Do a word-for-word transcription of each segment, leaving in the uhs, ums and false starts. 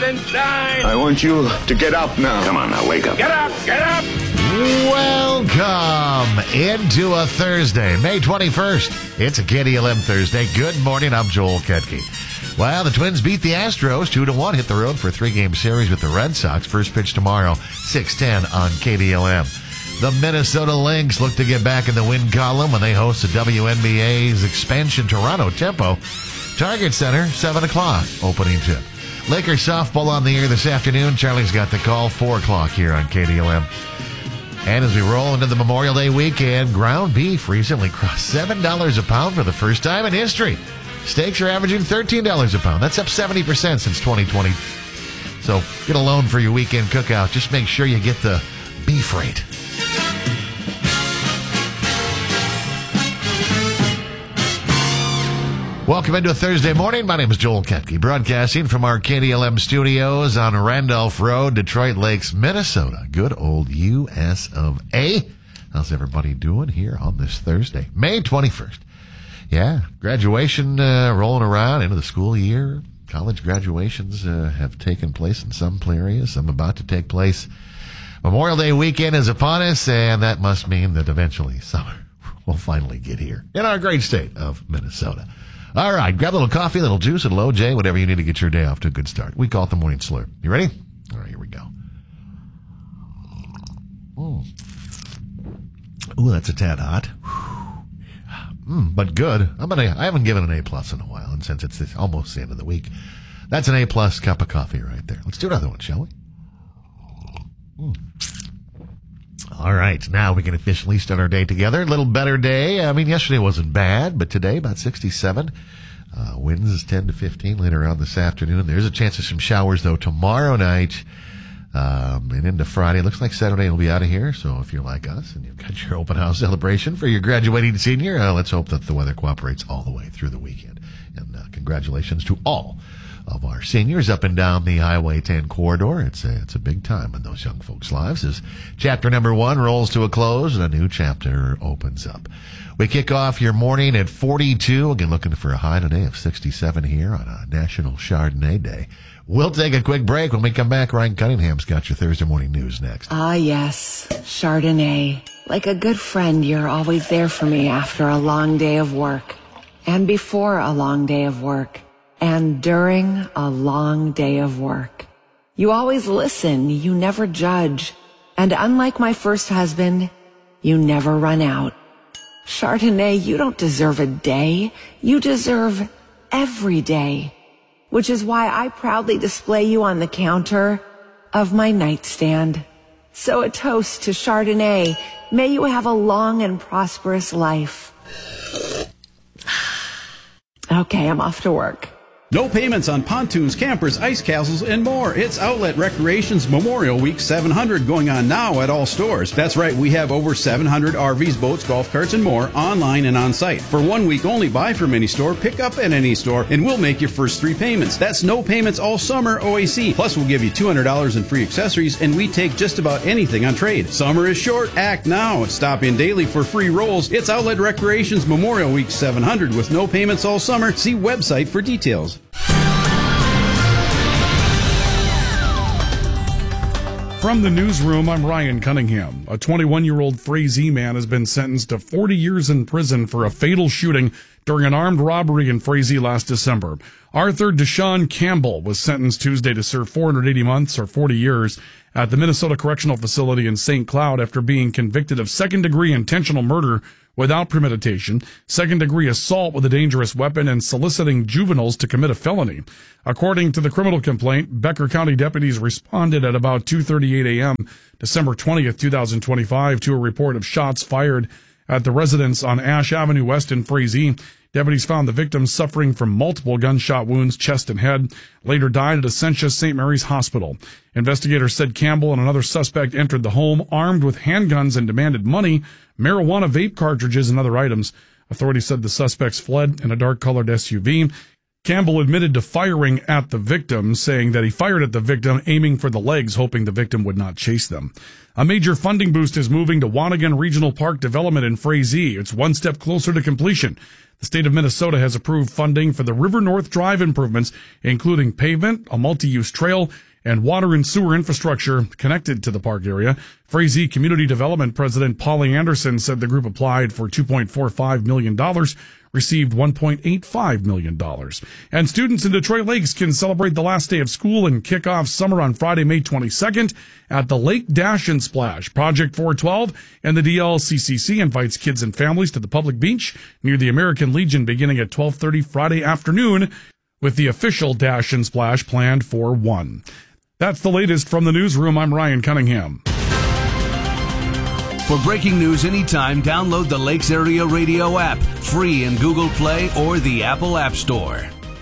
Frankenstein! I want you to get up now. Come on now, wake up. Get up! Get up! Welcome into a Thursday, May twenty-first. It's a K D L M Thursday. Good morning, I'm Joel Ketke. Well, the Twins beat the Astros two to one, hit the road for a three-game series with the Red Sox. First pitch tomorrow, six ten on K D L M. The Minnesota Lynx look to get back in the win column when they host the W N B A's expansion Toronto Tempo. Target Center, seven o'clock, opening tip. Lakers softball on the air this afternoon. Charlie's got the call, four o'clock here on K D L M. And as we roll into the Memorial Day weekend, ground beef recently crossed seven dollars a pound for the first time in history. Steaks are averaging thirteen dollars a pound. That's up seventy percent since twenty twenty. So get a loan for your weekend cookout. Just make sure you get the beef rate. Welcome into a Thursday morning. My name is Joel Ketke, broadcasting from our K D L M studios on Randolph Road, Detroit Lakes, Minnesota. Good old U S of A. How's everybody doing here on this Thursday, May twenty-first? Yeah, graduation uh, rolling around into the school year. College graduations uh, have taken place in some areas, some about to take place. Memorial Day weekend is upon us, and that must mean that eventually summer will finally get here in our great state of Minnesota. All right, grab a little coffee, a little juice, a little O J, whatever you need to get your day off to a good start. We call it the morning slurp. You ready? All right, here we go. Mm. Ooh, that's a tad hot. Mm, but good. I'm gonna. I haven't given an A plus in a while, and since it's this, almost the end of the week, that's an A plus cup of coffee right there. Let's do another one, shall we? Mm. All right, now we can officially start our day together. A little better day. I mean, yesterday wasn't bad, but today about sixty-seven. Uh, winds is ten to fifteen later on this afternoon. There's a chance of some showers, though, tomorrow night um, and into Friday. Looks like Saturday will be out of here, so if you're like us and you've got your open house celebration for your graduating senior, uh, let's hope that the weather cooperates all the way through the weekend. And uh, congratulations to all of our seniors up and down the Highway ten corridor. It's a, it's a big time in those young folks' lives as chapter number one rolls to a close and a new chapter opens up. We kick off your morning at forty-two. Again, looking for a high today of sixty-seven here on a National Chardonnay Day. We'll take a quick break. When we come back, Ryan Cunningham's got your Thursday morning news next. Ah, yes, Chardonnay. Like a good friend, you're always there for me after a long day of work, and before a long day of work, and during a long day of work. You always listen, you never judge, and unlike my first husband, you never run out. Chardonnay, you don't deserve a day, you deserve every day, which is why I proudly display you on the counter of my nightstand. So a toast to Chardonnay. May you have a long and prosperous life. Okay, I'm off to work. No payments on pontoons, campers, ice castles, and more. It's Outlet Recreation's Memorial Week seven hundred going on now at all stores. That's right, we have over seven hundred R Vs, boats, golf carts, and more online and on site. For one week only, buy from any store, pick up at any store, and we'll make your first three payments. That's no payments all summer O A C. Plus, we'll give you two hundred dollars in free accessories, and we take just about anything on trade. Summer is short. Act now. Stop in daily for free rolls. It's Outlet Recreation's Memorial Week seven hundred with no payments all summer. See website for details. From the newsroom, I'm Ryan Cunningham. A twenty-one-year-old Frazee man has been sentenced to forty years in prison for a fatal shooting during an armed robbery in Frazee last December. Arthur Deshaun Campbell was sentenced Tuesday to serve four hundred eighty months or forty years at the Minnesota Correctional Facility in Saint Cloud after being convicted of second-degree intentional murder without premeditation, second-degree assault with a dangerous weapon, and soliciting juveniles to commit a felony. According to the criminal complaint, Becker County deputies responded at about two thirty-eight a.m. December twentieth, twenty twenty-five to a report of shots fired at the residence on Ash Avenue West in Frazee. Deputies found the victim suffering from multiple gunshot wounds, chest and head, later died at Essentia Saint Mary's Hospital. Investigators said Campbell and another suspect entered the home armed with handguns and demanded money, marijuana vape cartridges, and other items. Authorities said the suspects fled in a dark-colored S U V. Campbell admitted to firing at the victim, saying that he fired at the victim, aiming for the legs, hoping the victim would not chase them. A major funding boost is moving to Wanigan Regional Park development in Frazee. It's one step closer to completion. The state of Minnesota has approved funding for the River North Drive improvements, including pavement, a multi-use trail, and water and sewer infrastructure connected to the park area. Frazee Community Development President Polly Anderson said the group applied for two point four five million dollars, received one point eight five million dollars. And students in Detroit Lakes can celebrate the last day of school and kick off summer on Friday, May twenty-second at the Lake Dash and Splash. Project four twelve and the D L C C C invites kids and families to the public beach near the American Legion beginning at twelve thirty Friday afternoon, with the official Dash and Splash planned for one. That's the latest from the newsroom. I'm Ryan Cunningham. For breaking news anytime, download the Lakes Area Radio app, free in Google Play or the Apple App Store.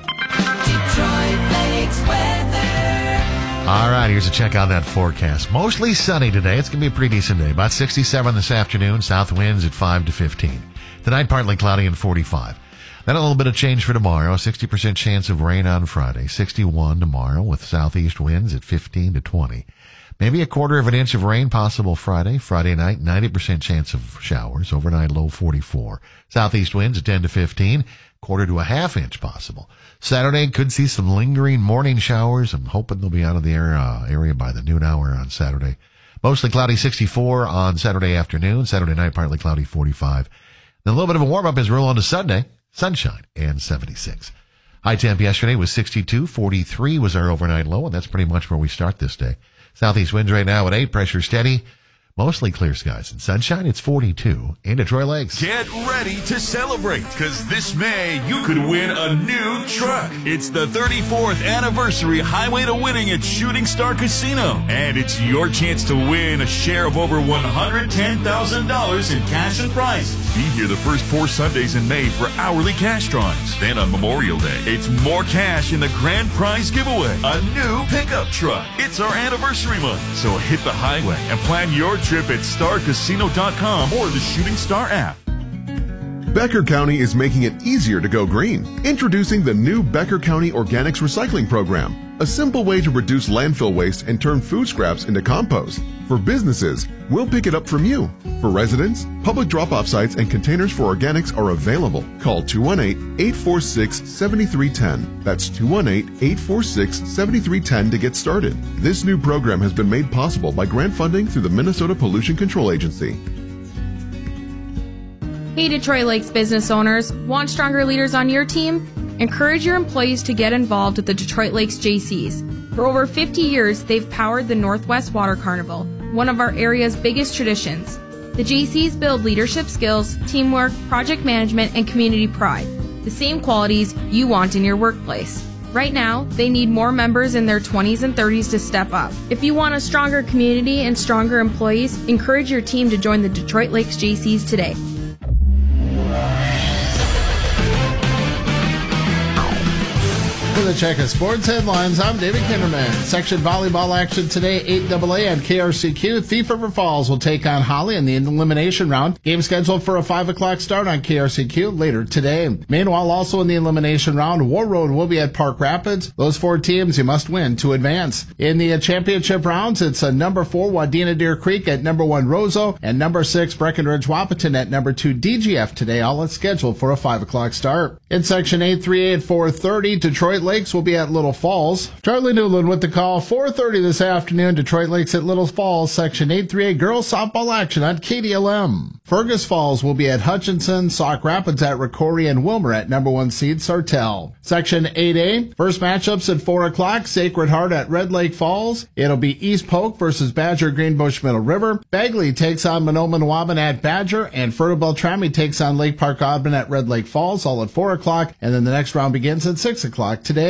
Detroit Lakes weather. All right, here's a check on that forecast. Mostly sunny today. It's going to be a pretty decent day. About sixty-seven this afternoon. South winds at five to fifteen. Tonight, partly cloudy and forty-five. Then a little bit of change for tomorrow. sixty percent chance of rain on Friday. sixty-one tomorrow with southeast winds at fifteen to twenty. Maybe a quarter of an inch of rain possible Friday. Friday night, ninety percent chance of showers. Overnight low forty-four. Southeast winds at ten to fifteen. Quarter to a half inch possible. Saturday could see some lingering morning showers. I'm hoping they'll be out of the area, uh, area by the noon hour on Saturday. Mostly cloudy sixty-four on Saturday afternoon. Saturday night, partly cloudy forty-five. Then a little bit of a warm up as we roll into Sunday. Sunshine and seventy-six. High temp yesterday was sixty-two. forty-three was our overnight low, and that's pretty much where we start this day. Southeast winds right now at eight, pressure steady. Mostly clear skies and sunshine. It's forty-two in Detroit Lakes. Get ready to celebrate, because this May you could win a new truck. It's the thirty-fourth anniversary Highway to Winning at Shooting Star Casino. And it's your chance to win a share of over one hundred ten thousand dollars in cash and prizes. Be here the first four Sundays in May for hourly cash drawings. Then on Memorial Day, it's more cash in the grand prize giveaway. A new pickup truck. It's our anniversary month. So hit the highway and plan your trip at star casino dot com or the Shooting Star app. Becker County is making it easier to go green. Introducing the new Becker County Organics Recycling Program, a simple way to reduce landfill waste and turn food scraps into compost. For businesses, we'll pick it up from you. For residents, public drop-off sites and containers for organics are available. Call two one eight, eight four six, seven three one zero. That's two one eight, eight four six, seven three one zero to get started. This new program has been made possible by grant funding through the Minnesota Pollution Control Agency. Hey Detroit Lakes business owners, want stronger leaders on your team? Encourage your employees to get involved with the Detroit Lakes J Cs. For over fifty years, they've powered the Northwest Water Carnival, one of our area's biggest traditions. The J Cs build leadership skills, teamwork, project management, and community pride, the same qualities you want in your workplace. Right now, they need more members in their twenties and thirties to step up. If you want a stronger community and stronger employees, encourage your team to join the Detroit Lakes J Cs today. For the check of sports headlines, I'm David Kinderman. Section volleyball action today, eight double A on K R C Q. Thief River Falls will take on Holly in the elimination round. Game scheduled for a five o'clock start on K R C Q later today. Meanwhile, also in the elimination round, War Road will be at Park Rapids. Those four teams you must win to advance. In the championship rounds, it's a number four Wadena Deer Creek at number one Roseau and number six Breckenridge Wahpeton at number two D G F today, all is scheduled for a five o'clock start. In Section eight three A at four thirty, Detroit Lakes will be at Little Falls. Charlie Newland with the call. four thirty this afternoon, Detroit Lakes at Little Falls. Section eight three A girls softball action on K D L M. Fergus Falls will be at Hutchinson, Sauk Rapids at Ricori, and Wilmer at number one seed Sartell. Section eight A, first matchups at four o'clock, Sacred Heart at Red Lake Falls. It'll be East Polk versus Badger Greenbush Middle River. Bagley takes on Monoman Waban at Badger, and Fertile Beltrami takes on Lake Park Audubon at Red Lake Falls, all at four o'clock, and then the next round begins at six o'clock today.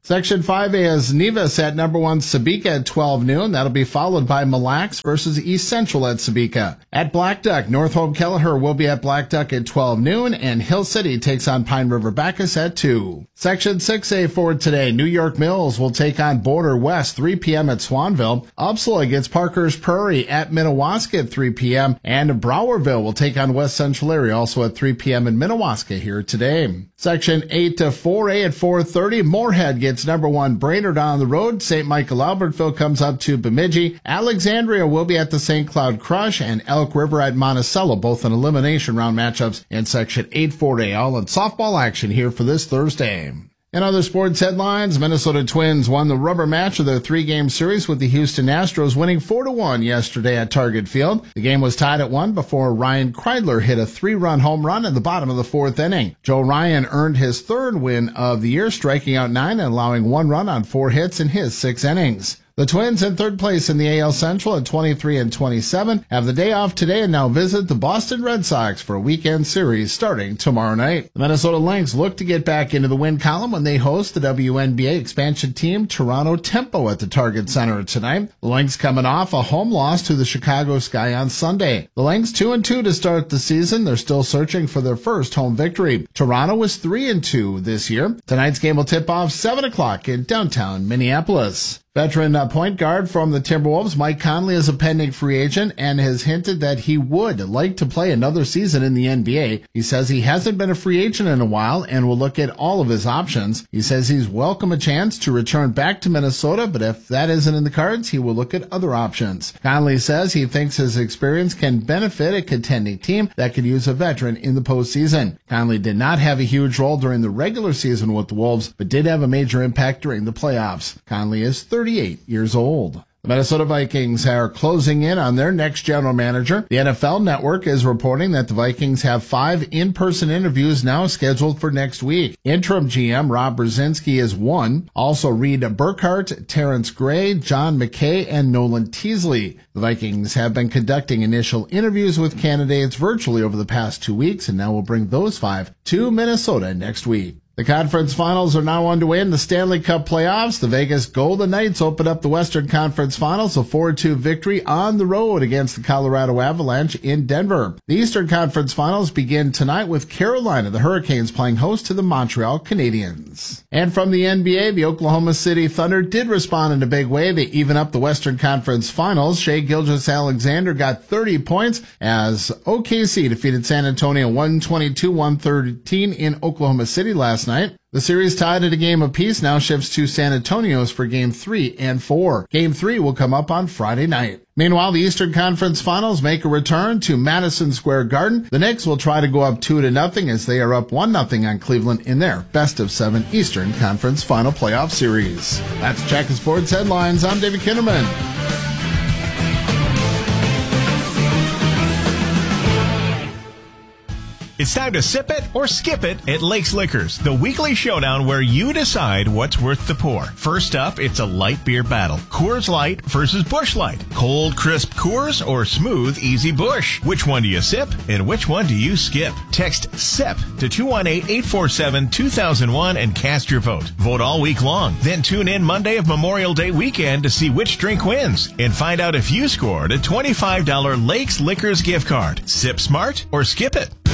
Section five A is Nevis at number one Sabika at twelve noon. That'll be followed by Mille Lacs versus East Central at Sabika. At Black Duck, North Hope Kelleher will be at Black Duck at twelve noon, and Hill City takes on Pine River Bacchus at two. Section six A for today, New York Mills will take on Border West three p.m. at Swanville. Upsala against Parker's Prairie at Minnewaska at three p.m. And Browerville will take on West Central Area also at three p.m. in Minnewaska here today. Section eight to four A at four thirty, Moorhead gets number one Brainerd on the road. Saint Michael Albertville comes up to Bemidji. Alexandria will be at the Saint Cloud Crush, and Elk River at Monticello, both in elimination round matchups in Section eight four A. All in softball action here for this Thursday. In other sports headlines, Minnesota Twins won the rubber match of their three-game series with the Houston Astros, winning four to one yesterday at Target Field. The game was tied at one before Ryan Kreidler hit a three-run home run in the bottom of the fourth inning. Joe Ryan earned his third win of the year, striking out nine and allowing one run on four hits in his six innings. The Twins in third place in the A L Central at twenty-three and twenty-seven have the day off today and now visit the Boston Red Sox for a weekend series starting tomorrow night. The Minnesota Lynx look to get back into the win column when they host the W N B A expansion team Toronto Tempo at the Target Center tonight. The Lynx coming off a home loss to the Chicago Sky on Sunday. The Lynx two and two to start the season. They're still searching for their first home victory. Toronto was three and two this year. Tonight's game will tip off seven o'clock in downtown Minneapolis. Veteran uh, point guard from the Timberwolves, Mike Conley, is a pending free agent and has hinted that he would like to play another season in the N B A. He says he hasn't been a free agent in a while and will look at all of his options. He says he's welcome a chance to return back to Minnesota, but if that isn't in the cards, he will look at other options. Conley says he thinks his experience can benefit a contending team that could use a veteran in the postseason. Conley did not have a huge role during the regular season with the Wolves, but did have a major impact during the playoffs. Conley is thirty-eight years old. The Minnesota Vikings are closing in on their next general manager. The N F L Network is reporting that the Vikings have five in-person interviews now scheduled for next week. Interim G M Rob Brzezinski is one. Also Reed Burkhardt, Terrence Gray, John McKay, and Nolan Teasley. The Vikings have been conducting initial interviews with candidates virtually over the past two weeks and now will bring those five to Minnesota next week. The conference finals are now underway in the Stanley Cup playoffs. The Vegas Golden Knights opened up the Western Conference Finals, a four two victory on the road against the Colorado Avalanche in Denver. The Eastern Conference Finals begin tonight with Carolina, the Hurricanes, playing host to the Montreal Canadiens. And from the N B A, the Oklahoma City Thunder did respond in a big way. They even up the Western Conference Finals. Shai Gilgeous-Alexander got thirty points as O K C defeated San Antonio one twenty-two to one thirteen in Oklahoma City last night. The series tied at a game apiece now shifts to San Antonio's for game three and four. Game three will come up on Friday night. Meanwhile, the Eastern Conference Finals make a return to Madison Square Garden. The Knicks will try to go up two to nothing as they are up one nothing on Cleveland in their best of seven Eastern Conference Final Playoff Series. That's Check the Sports Headlines. I'm David Kinderman. It's time to sip it or skip it at Lakes Liquors, the weekly showdown where you decide what's worth the pour. First up, it's a light beer battle. Coors Light versus Busch Light. Cold, crisp Coors or smooth, easy Busch? Which one do you sip and which one do you skip? Text SIP to two one eight, eight four seven, two thousand one and cast your vote. Vote all week long. Then tune in Monday of Memorial Day weekend to see which drink wins and find out if you scored a twenty-five dollars Lakes Liquors gift card. Sip smart or skip it.